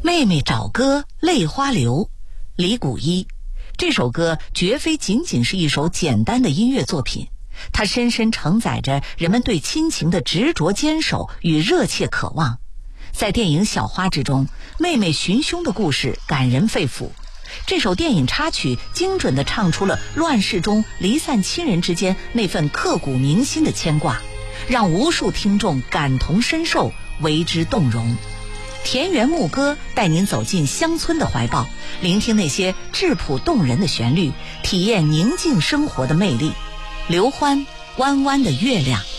妹妹找哥泪花流，李谷一。这首歌绝非仅仅是一首简单的音乐作品，它深深承载着人们对亲情的执着坚守与热切渴望。在电影《小花》之中，妹妹寻凶的故事感人肺腑。这首电影插曲精准地唱出了乱世中离散亲人之间那份刻骨铭心的牵挂，让无数听众感同身受，为之动容。田园牧歌带您走进乡村的怀抱，聆听那些质朴动人的旋律，体验宁静生活的魅力。刘欢，弯弯的月亮。